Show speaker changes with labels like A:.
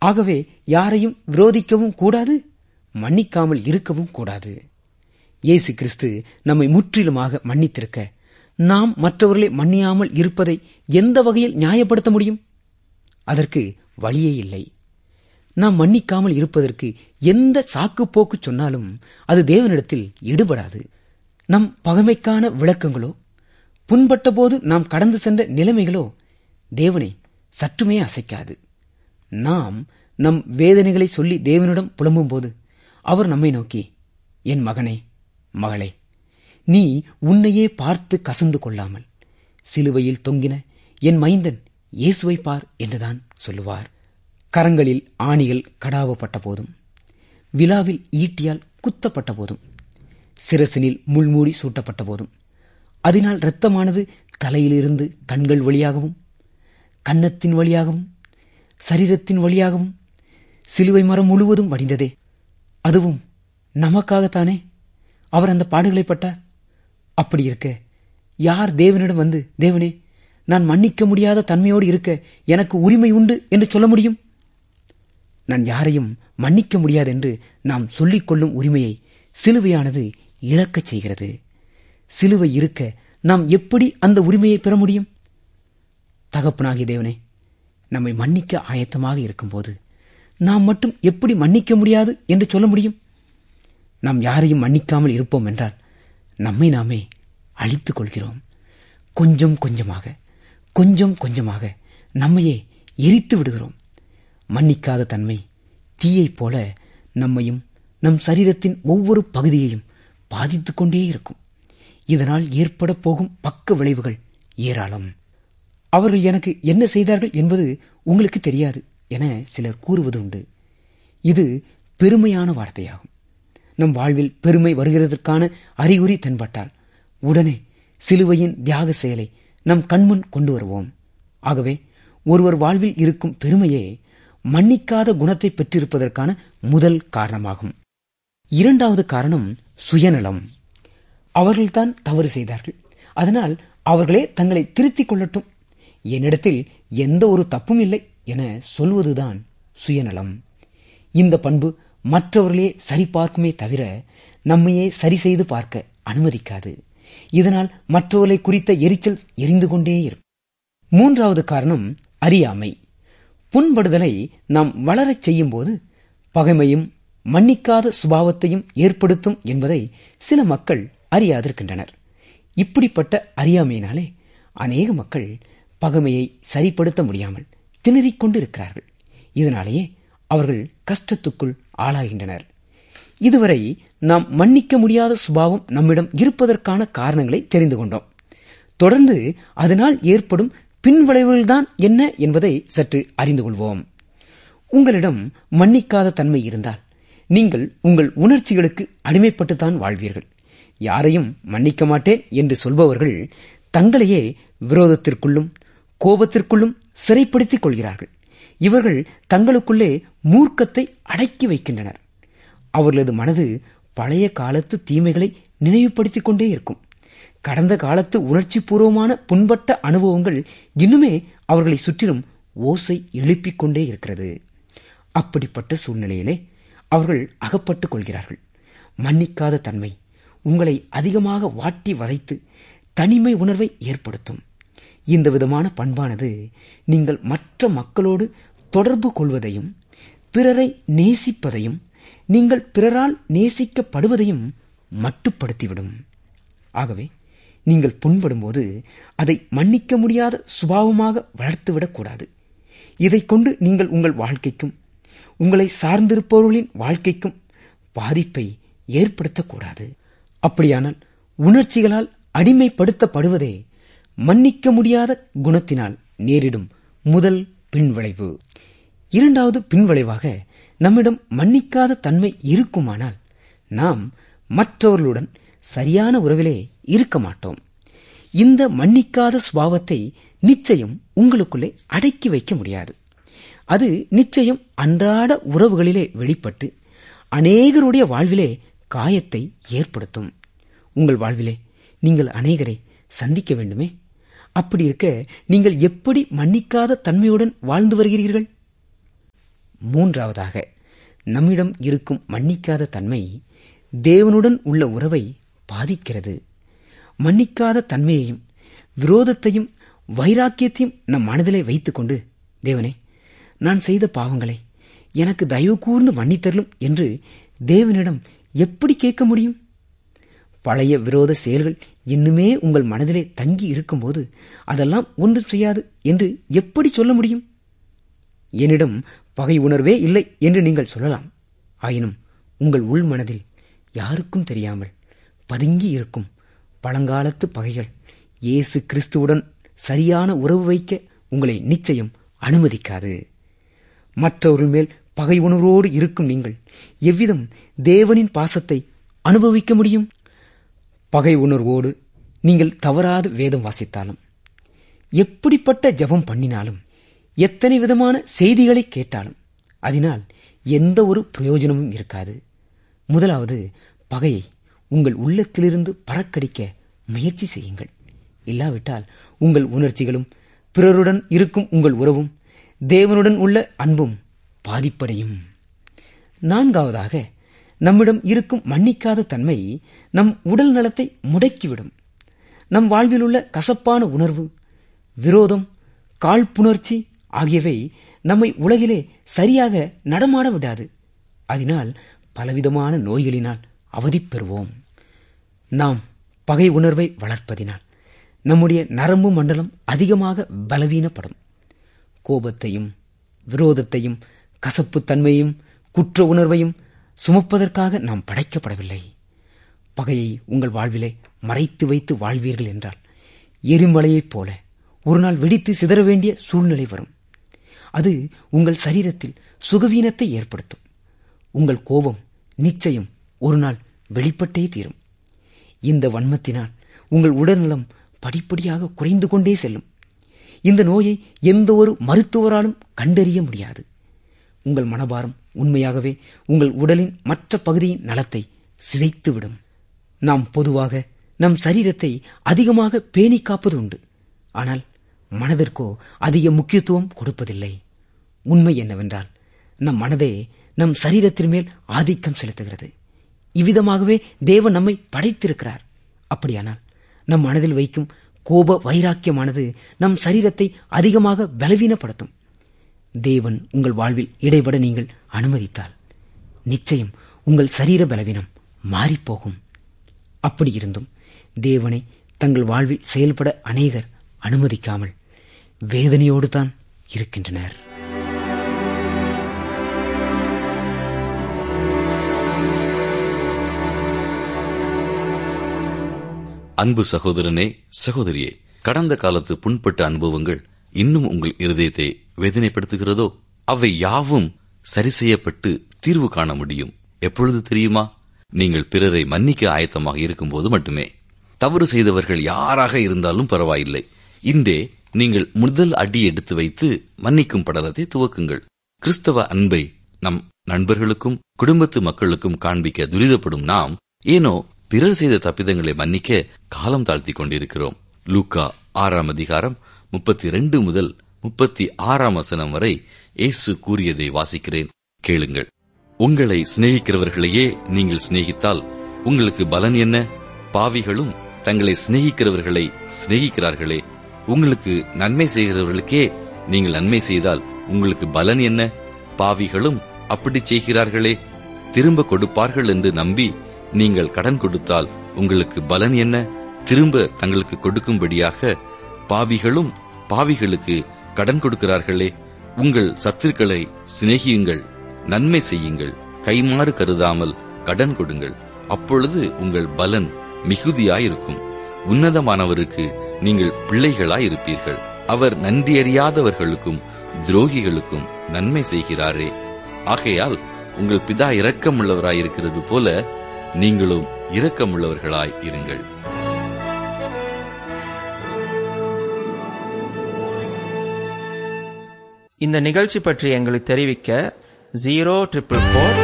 A: ஆகவே யாரையும் விரோதிக்கவும் கூடாது, மன்னிக்காமல் இருக்கவும் கூடாது. இயேசு கிறிஸ்து நம்மை முற்றிலுமாக மன்னித்திருக்க நாம் மற்றவர்களை மன்னியாமல் இருப்பதை எந்த வகையில் நியாயப்படுத்த முடியும்? அதற்கு வழியே இல்லை. நாம் மன்னிக்காமல் இருப்பதற்கு எந்த சாக்கு போக்கு சொன்னாலும் அது தேவனிடத்தில் எடுபடாது. நம் பகைமைக்கான விளக்கங்களோ, புண்பட்ட போது நாம் கடந்து சென்ற நிலைமைகளோ தேவனை சற்றுமே அசைக்காது. நாம் நம் வேதனைகளை சொல்லி தேவனிடம் புலம்பும் போது அவர் நம்மை நோக்கி, என் மகனே, மகளே, நீ உன்னையே பார்த்து கசந்து கொள்ளாமல் சிலுவையில் தொங்கின என் மைந்தன் இயேசுவை பார் என்றுதான் சொல்லுவார். கரங்களில் ஆணிகள் கடாவப்பட்ட போதும், விலாவில் ஈட்டியால் குத்தப்பட்ட போதும், சிரசினில் முள்மூடி சூட்டப்பட்ட போதும், அதனால் இரத்தமானது தலையிலிருந்து கண்கள் வழியாகவும், கன்னத்தின் வழியாகவும், சரீரத்தின் வழியாகவும் சிலுவை மரம் முழுவதும் வடிந்ததே. அதுவும் நமக்காகத்தானே அவர் அந்த பாடுகளை பட்டார். அப்படி இருக்க யார் தேவனிடம் வந்து, தேவனே, நான் மன்னிக்க முடியாத தன்மையோடு இருக்க எனக்கு உரிமை உண்டு என்று சொல்ல முடியும்? நான் யாரையும் மன்னிக்க முடியாது என்று நாம் சொல்லிக் கொள்ளும் உரிமையை சிலுவையானது இழக்கச் செய்கிறது. சிலுவை இருக்க நாம் எப்படி அந்த உரிமையை பெற முடியும்? தகப்பனாகிய தேவனே, நம்மை மன்னிக்க ஆயத்தமாக இருக்கும்போது நாம் மட்டும் எப்படி மன்னிக்க முடியாது என்று சொல்ல முடியும்? நாம் யாரையும் மன்னிக்காமல் இருப்போம் என்றால் நம்மை நாமே அழித்துக் கொள்கிறோம். கொஞ்சம் கொஞ்சமாக கொஞ்சம் கொஞ்சமாக நம்மையே எரித்து விடுகிறோம். மன்னிக்காத தன்மை தீயைப் போல நம்மையும் நம் சரீரத்தின் ஒவ்வொரு பகுதியையும் பாதித்துக் கொண்டே இருக்கும். இதனால் ஏற்பட போகும் பக்க விளைவுகள் ஏராளம். அவர்கள் எனக்கு என்ன செய்தார்கள் என்பது உங்களுக்கு தெரியாது என சிலர் கூறுவது உண்டு. இது பெருமையான வார்த்தையாகும். நம் வாழ்வில் பெருமை வருகிறதற்கான அறிகுறி தென்பட்டால் உடனே சிலுவையின் தியாக செயலை நம் கண்முன் கொண்டு வருவோம். ஆகவே ஒருவர் வாழ்வில் இருக்கும் பெருமையே மன்னிக்காத குணத்தை பெற்றிருப்பதற்கான முதல் காரணமாகும். இரண்டாவது காரணம் சுயநலம். அவர்கள்தான் தவறு செய்தார்கள், அதனால் அவர்களே தங்களை திருத்திக் கொள்ளட்டும், என்னிடத்தில் எந்த ஒரு தப்பும் இல்லை என சொல்வதுதான் சுயநலம். இந்த பண்பு மற்றவர்களே சரிபார்க்குமே தவிர நம்மையே சரி செய்து பார்க்க அனுமதிக்காது. இதனால் மற்றவர்களை குறித்த எரிச்சல் எரிந்து கொண்டே இருக்கும். மூன்றாவது காரணம் அறியாமை. புண்படுதலை நாம் வளரச் செய்யும் போது பகைமையும் மன்னிக்காத சுபாவத்தையும் ஏற்படுத்தும் என்பதை சில மக்கள் அறியாதிருக்கின்றனர். இப்படிப்பட்ட அறியாமையினாலே அநேக மக்கள் பகைமையை சரிப்படுத்த முடியாமல் திணறிக் கொண்டிருக்கிறார்கள். இதனாலேயே அவர்கள் கஷ்டத்துக்குள் ஆளாகின்றனர். இதுவரை நாம் மன்னிக்க முடியாத சுபாவம் நம்மிடம் இருப்பதற்கான காரணங்களை தெரிந்து கொண்டோம். தொடர்ந்து அதனால் ஏற்படும் பின்விளைவுகள்தான் என்ன என்பதை சற்று அறிந்து கொள்வோம். உங்களிடம் மன்னிக்காத தன்மை இருந்தால் நீங்கள் உங்கள் உணர்ச்சிகளுக்கு அடிமைப்பட்டுத்தான் வாழ்வீர்கள். யாரையும் மன்னிக்க மாட்டேன் என்று சொல்பவர்கள் தங்களையே விரோதத்திற்குள்ளும் கோபத்திற்குள்ளும் சிறைப்படுத்திக் கொள்கிறார்கள். இவர்கள் தங்களுக்குள்ளே மூர்க்கத்தை அடக்கி வைக்கின்றனர். அவர்களது மனது பழைய காலத்து தீமைகளை நினைவுபடுத்திக் கொண்டே இருக்கும். கடந்த காலத்து உணர்ச்சி பூர்வமான புண்பட்ட அனுபவங்கள் இன்னுமே அவர்களை சுற்றிலும் ஓசை எழுப்பிக் கொண்டே இருக்கிறது. அப்படிப்பட்ட சூழ்நிலையிலே அவர்கள் அகப்பட்டுக் கொள்கிறார்கள். மன்னிக்காத தன்மை உங்களை அதிகமாக வாட்டி வதைத்து தனிமை உணர்வை ஏற்படுத்தும். இந்த விதமான பண்பானது நீங்கள் மற்ற மக்களோடு தொடர்பு கொள்வதையும் பிறரை நேசிப்பதையும் நீங்கள் பிறரால் நேசிக்கப்படுவதையும் மட்டுப்படுத்திவிடும். ஆகவே நீங்கள் புண்படும்போது அதை மன்னிக்க முடியாத சுபாவமாக வளர்த்துவிடக்கூடாது. இதைக் கொண்டு நீங்கள் உங்கள் வாழ்க்கைக்கும் உங்களை சார்ந்திருப்பவர்களின் வாழ்க்கைக்கும் பாதிப்பை ஏற்படுத்தக்கூடாது. அப்படியானால் உணர்ச்சிகளால் அடிமைப்படுத்தப்படுவதே மன்னிக்க முடியாத குணத்தினால் நேரிடும் முதல் பின்விளைவு. இரண்டாவது பின்விளைவாக நம்மிடம் மன்னிக்காத தன்மை இருக்குமானால் நாம் மற்றவர்களுடன் சரியான உறவிலே இருக்க மாட்டோம். இந்த மன்னிக்காத சுபாவத்தை நிச்சயம் உங்களுக்குள்ளே அடக்கி வைக்க முடியாது. அது நிச்சயம் அன்றாட உறவுகளிலே வெளிப்பட்டு அநேகருடைய வாழ்விலே காயத்தை ஏற்படுத்தும். உங்கள் வாழ்விலே நீங்கள் அநேகரை சந்திக்க வேண்டுமே. அப்படி இருக்க நீங்கள் எப்படி மன்னிக்காத தன்மையுடன் வாழ்ந்து வருகிறீர்கள்? மூன்றாவதாக, நம்மிடம் இருக்கும் மன்னிக்காத தன்மை தேவனுடன் உள்ள உறவை பாதிக்கிறது. மன்னிக்காத தன்மையையும் விரோதத்தையும் வைராக்கியத்தையும் நம் மனதிலே வைத்துக் கொண்டு, தேவனே, நான் செய்த பாவங்களை எனக்கு தயவு கூர்ந்து மன்னித்தருளும் என்று தேவனிடம் எப்படி கேட்க முடியும்? பழைய விரோத செயல்கள் இன்னுமே உங்கள் மனதிலே தங்கி இருக்கும்போது அதெல்லாம் ஒன்றும் செய்யாது என்று எப்படி சொல்ல முடியும்? என்னிடம் பகை உணர்வே இல்லை என்று நீங்கள் சொல்லலாம். ஆயினும் உங்கள் உள் மனதில் யாருக்கும் தெரியாமல் பதுங்கி இருக்கும் பழங்காலத்து பகைகள் இயேசு கிறிஸ்துவுடன் சரியான உறவு வைக்க உங்களை நிச்சயம் அனுமதிக்காது. மற்றவர்கள் மேல் பகை உணர்வோடு இருக்கும் நீங்கள் எவ்விதம் தேவனின் பாசத்தை அனுபவிக்க முடியும்? பகை உணர்வோடு நீங்கள் தவறாது வேதம் வாசித்தாலும், எப்படிப்பட்ட ஜெபம் பண்ணினாலும், எத்தனை விதமான செய்திகளை கேட்டாலும் அதனால் எந்த ஒரு பிரயோஜனமும் இருக்காது. முதலாவது, பகையை உங்கள் உள்ளத்திலிருந்து பறக்கடிக்க முயற்சி செய்யுங்கள். இல்லாவிட்டால் உங்கள் உணர்ச்சிகளும் பிறருடன் இருக்கும் உங்கள் உறவும் தேவனுடன் உள்ள அன்பும் பாதிப்படையும். நான்காவதாக, நம்மிடம் இருக்கும் மன்னிக்காத தன்மை நம் உடல் நலத்தை முடக்கிவிடும். நம் வாழ்வில் உள்ள கசப்பான உணர்வு, விரோதம், காழ்ப்புணர்ச்சி ஆகியவை நம்மை உலகிலே சரியாக நடமாட விடாது. அதனால் பலவிதமான நோய்களினால் அவதிப்பெறுவோம். நாம் பகை உணர்வை வளர்ப்பதினால் நம்முடைய நரம்பு மண்டலம் அதிகமாக பலவீனப்படும். கோபத்தையும் விரோதத்தையும் கசப்புத்தன்மையும் குற்ற உணர்வையும் சுமப்பதற்காக நாம் படைக்கப்படவில்லை. பகையை உங்கள் வாழ்விலே மறைத்து வைத்து வாழ்வீர்கள் என்றால் எரிமலையைப் போல ஒரு நாள் வெடித்து சிதற வேண்டிய சூழ்நிலை வரும். அது உங்கள் சரீரத்தில் சுகவீனத்தை ஏற்படுத்தும். உங்கள் கோபம் நிச்சயம் ஒரு நாள் வெளிப்பட்டே தீரும். இந்த வன்மத்தினால் உங்கள் உடல்நலம் படிப்படியாக குறைந்து கொண்டே செல்லும். இந்த நோயை எந்த ஒரு மருத்துவராலும் கண்டறிய முடியாது. உங்கள் மனபாரம் உண்மையாகவே உங்கள் உடலின் மற்ற பகுதியின் நலத்தை சிதைத்துவிடும். நாம் பொதுவாக நம் சரீரத்தை அதிகமாக பேணி காப்பது உண்டு. ஆனால் மனதிற்கோ அதிக முக்கியத்துவம் கொடுப்பதில்லை. உண்மை என்னவென்றால், நம் மனதே நம் சரீரத்தின் மேல் ஆதிக்கம் செலுத்துகிறது. இவ்விதமாகவே தேவன் நம்மை படைத்திருக்கிறார். அப்படியானால் நம் மனதில் வைக்கும் கோப வைராக்கியமானது நம் சரீரத்தை அதிகமாக பலவீனப்படுத்தும். தேவன் உங்கள் வாழ்வில் இடைபட நீங்கள் அனுமதித்தால் நிச்சயம் உங்கள் சரீர பலவீனம் மாறிப்போகும். அப்படியிருந்தும் தேவனை தங்கள் வாழ்வில் செயல்பட அநேகர் அனுமதிக்காமல் வேதனையோடு தான் இருக்கின்றனர்.
B: அன்பு சகோதரனே, சகோதரியே, கடந்த காலத்து புண்பட்ட அனுபவங்கள் இன்னும் உங்கள் இருதயத்தை வேதனைப்படுத்துகிறதோ? அவை யாவும் சரி செய்யப்பட்டு தீர்வு காண முடியும். எப்பொழுது தெரியுமா? நீங்கள் பிறரை மன்னிக்க ஆயத்தமாக இருக்கும்போது மட்டுமே. தவறு செய்தவர்கள் யாராக இருந்தாலும் பரவாயில்லை. இன்றே நீங்கள் முதல் அடி எடுத்து வைத்து மன்னிக்கும் படலத்தை துவக்குங்கள். கிறிஸ்தவ அன்பை நம் நண்பர்களுக்கும் குடும்பத்து மக்களுக்கும் காண்பிக்க துரிதப்படும் நாம் ஏனோ பிறர் செய்த தப்பிதங்களை மன்னிக்க காலம் தாழ்த்தி கொண்டிருக்கிறோம். லூக்கா 6ஆம் அதிகாரம் 32 முதல் 36 வரை இயேசு கூறியதை வாசிக்கிறேன், கேளுங்கள். உங்களை சிநேகிக்கிறவர்களையே நீங்கள் சிநேகித்தால் உங்களுக்கு பலன் என்ன? பாவிகளும் தங்களை சிநேகிக்கிறவர்களை சிநேகிக்கிறார்களே. உங்களுக்கு நன்மை செய்கிறவர்களுக்கே நீங்கள் நன்மை செய்தால் உங்களுக்கு பலன் என்ன? பாவிகளும் அப்படி செய்கிறார்களே. திரும்ப கொடுப்பார்கள் என்று நம்பி நீங்கள் கடன் கொடுத்தால் உங்களுக்கு பலன் என்ன? திரும்ப தங்களுக்கு கொடுக்கும்படியாக பாவிகளும் பாவிகளுக்கு கடன் கொடுக்கிறார்களே. உங்கள் சத்துருக்களை சிநேகியுங்கள், நன்மை செய்யுங்கள், கைமாறு கருதாமல் கடன் கொடுங்கள். அப்பொழுது உங்கள் பலன் மிகுதியாயிருக்கும். உன்னதமானவருக்கு நீங்கள் பிள்ளைகளாயிருப்பீர்கள். அவர் நன்றியறியாதவர்களுக்கும் துரோகிகளுக்கும் நன்மை செய்கிறாரே. ஆகையால் உங்கள் பிதா இரக்கமுள்ளவராயிருக்கிறது போல நீங்களும் இரக்கமுள்ளவர்களாய் இருங்கள்.
C: இந்த நிகழ்ச்சி பற்றி எங்களுக்கு தெரிவிக்க 044